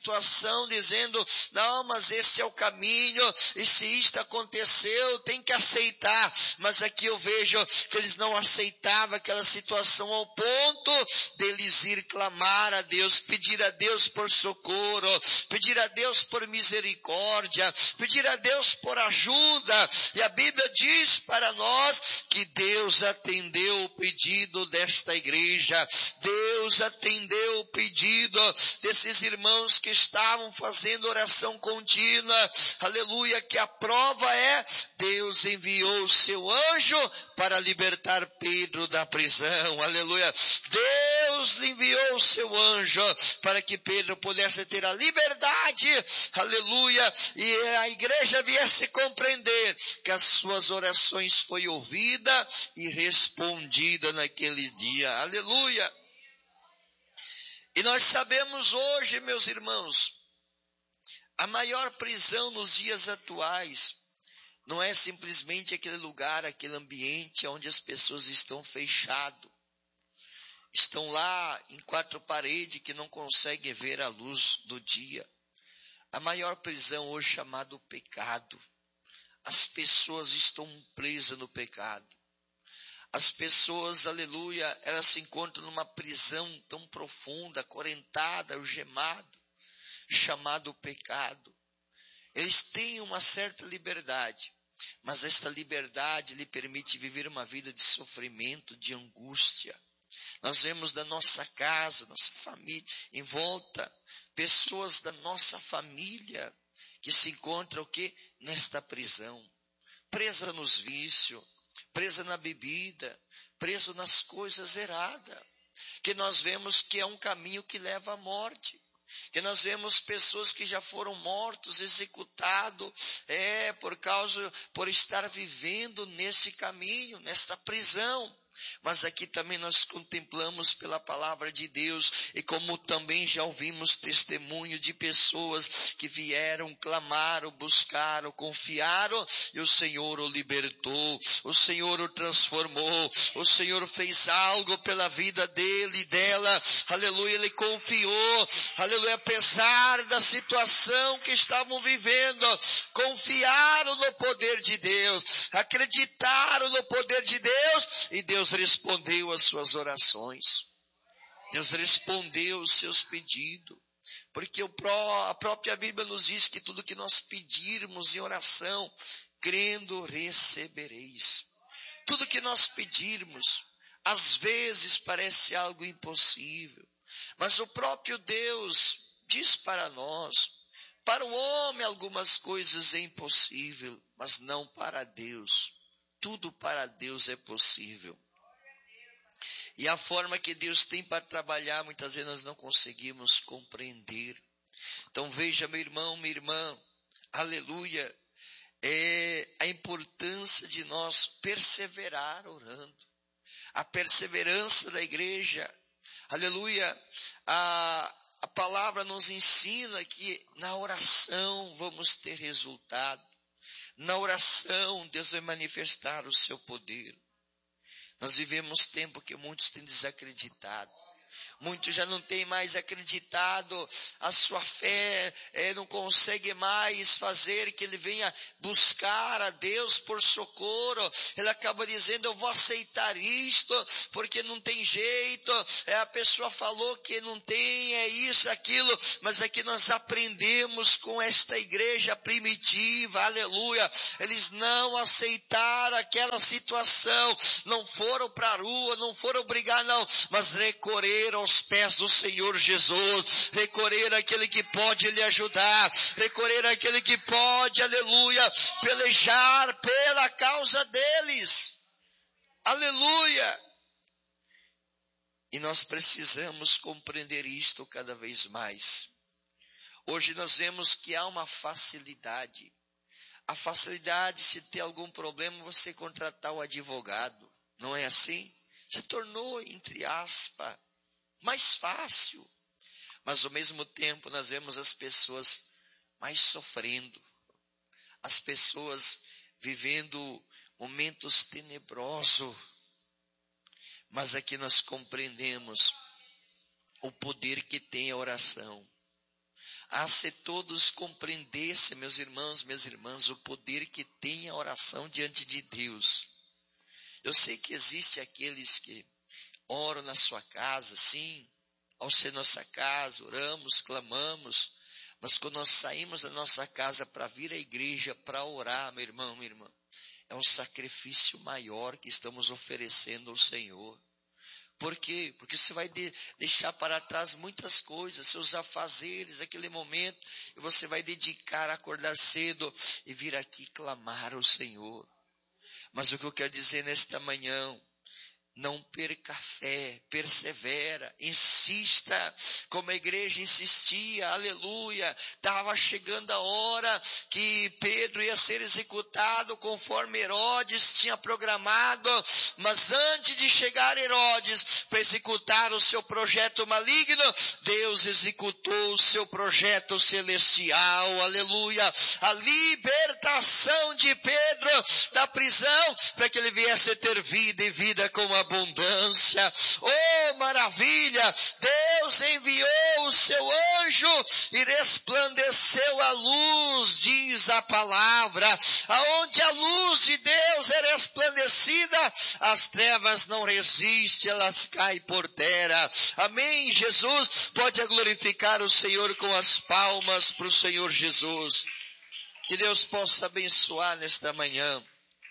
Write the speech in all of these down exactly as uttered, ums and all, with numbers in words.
situação, dizendo, não, mas esse é o caminho, e se isto aconteceu, tem que aceitar. Mas aqui eu vejo que eles não aceitavam aquela situação ao ponto deles ir clamar a Deus, pedir a Deus por socorro, pedir a Deus por misericórdia, pedir a Deus por ajuda. E a Bíblia diz para nós que Deus atendeu o pedido desta igreja, Deus atendeu o pedido desses irmãos que estavam fazendo oração contínua, aleluia, que a prova é, Deus enviou o seu anjo para libertar Pedro da prisão, aleluia, Deus enviou o seu anjo para que Pedro pudesse ter a liberdade, aleluia, e a igreja viesse compreender que as suas orações foi ouvida e respondida naquele dia, aleluia. E nós sabemos hoje, meus irmãos, a maior prisão nos dias atuais não é simplesmente aquele lugar, aquele ambiente onde as pessoas estão fechadas, estão lá em quatro paredes que não conseguem ver a luz do dia. A maior prisão hoje é chamada o pecado. As pessoas estão presas no pecado. As pessoas, aleluia, elas se encontram numa prisão tão profunda, acorrentada, algemada, chamado pecado. Eles têm uma certa liberdade, mas esta liberdade lhe permite viver uma vida de sofrimento, de angústia. Nós vemos da nossa casa, nossa família, em volta, pessoas da nossa família que se encontram o quê? Nesta prisão, presa nos vícios, presa na bebida, preso nas coisas erradas, que nós vemos que é um caminho que leva à morte, que nós vemos pessoas que já foram mortos, executados, é, por causa, por estar vivendo nesse caminho, nesta prisão. Mas aqui também nós contemplamos pela palavra de Deus, e como também já ouvimos testemunho de pessoas que vieram, clamaram, buscaram, confiaram, e o Senhor o libertou, o Senhor o transformou, o Senhor fez algo pela vida dele e dela, aleluia, ele confiou, aleluia, apesar da situação que estavam vivendo, confiaram no poder de Deus, acreditaram no poder de Deus, e Deus respondeu às suas orações. Deus respondeu os seus pedidos. Porque o pró, a própria Bíblia nos diz que tudo que nós pedirmos em oração, crendo, recebereis. Tudo que nós pedirmos, às vezes parece algo impossível. Mas o próprio Deus diz para nós, para o homem algumas coisas é impossível, mas não para Deus. Tudo para Deus é possível. E a forma que Deus tem para trabalhar, muitas vezes nós não conseguimos compreender. Então veja, meu irmão, minha irmã, aleluia, é a importância de nós perseverar orando. A perseverança da igreja, aleluia, a, a palavra nos ensina que na oração vamos ter resultado. Na oração Deus vai manifestar o seu poder. Nós vivemos tempo que muitos têm desacreditado. Muitos já não têm mais acreditado, a sua fé é, não consegue mais fazer que ele venha buscar a Deus por socorro. Ele acaba dizendo, eu vou aceitar isto, porque não tem jeito. É, a pessoa falou que não tem, é isso, aquilo. Mas aqui nós aprendemos com esta igreja primitiva, aleluia. Eles não aceitaram aquela situação, não foram para a rua, não foram brigar não, mas recorreram aos pés do Senhor Jesus, recorrer àquele que pode lhe ajudar, recorrer àquele que pode, aleluia, pelejar pela causa deles, aleluia. E nós precisamos compreender isto cada vez mais. Hoje nós vemos que há uma facilidade, a facilidade, se ter algum problema, você contratar o advogado, não é assim? Se tornou, entre aspas, mais fácil, mas ao mesmo tempo nós vemos as pessoas mais sofrendo, as pessoas vivendo momentos tenebrosos, mas aqui nós compreendemos o poder que tem a oração. Ah, se todos compreendessem, meus irmãos, minhas irmãs, o poder que tem a oração diante de Deus. Eu sei que existe aqueles que oram na sua casa, sim, ao ser nossa casa, oramos, clamamos, mas quando nós saímos da nossa casa para vir à igreja, para orar, meu irmão, minha irmã, é um sacrifício maior que estamos oferecendo ao Senhor. Por quê? Porque você vai de, deixar para trás muitas coisas, seus afazeres, aquele momento, e você vai dedicar a acordar cedo e vir aqui clamar ao Senhor. Mas o que eu quero dizer nesta manhã, não perca a fé, persevera, insista, como a igreja insistia, aleluia, estava chegando a hora que Pedro ia ser executado conforme Herodes tinha programado, mas antes de chegar Herodes para executar o seu projeto maligno, Deus executou o seu projeto celestial, aleluia, a libertação de Pedro da prisão, para que ele viesse ter vida e vida com a abundância. Oh, maravilha! Deus enviou o seu anjo e resplandeceu a luz, diz a palavra. Aonde a luz de Deus é resplandecida, as trevas não resistem, elas caem por terra. Amém? Jesus pode glorificar o Senhor com as palmas para o Senhor Jesus. Que Deus possa abençoar nesta manhã.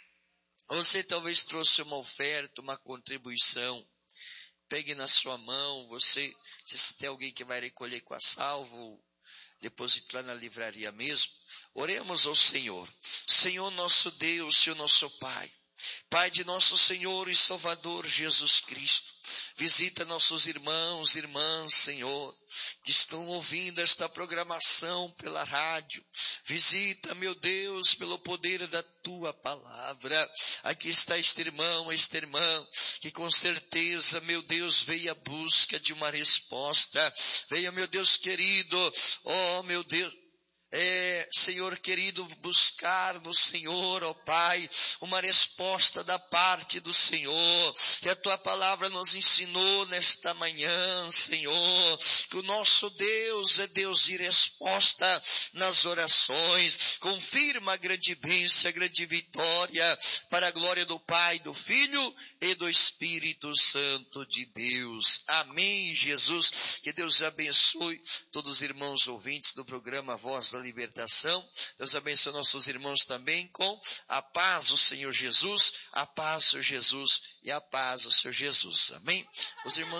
Você talvez trouxe uma oferta, uma contribuição. Pegue na sua mão. Você, se tem alguém que vai recolher com a salvo, deposite lá na livraria mesmo. Oremos ao Senhor. Senhor nosso Deus, Senhor nosso Pai. Pai de nosso Senhor e Salvador Jesus Cristo. Visita nossos irmãos, irmãs, Senhor, que estão ouvindo esta programação pela rádio. Visita, meu Deus, pelo poder da tua palavra. Aqui está este irmão, esta irmã, que com certeza, meu Deus, veio à busca de uma resposta. Veio, meu Deus querido, oh meu Deus, É, Senhor querido, buscar no Senhor, ó Pai, uma resposta da parte do Senhor, que a Tua palavra nos ensinou nesta manhã, Senhor, que o nosso Deus é Deus de resposta nas orações. Confirma a grande bênção, a grande vitória, para a glória do Pai, do Filho e do Espírito Santo de Deus. Amém, Jesus. Que Deus abençoe todos os irmãos ouvintes do programa Voz da Libertação. Deus abençoe nossos irmãos também com a paz do Senhor Jesus, a paz do Senhor Jesus e a paz do Senhor Jesus. Amém? Os irmãos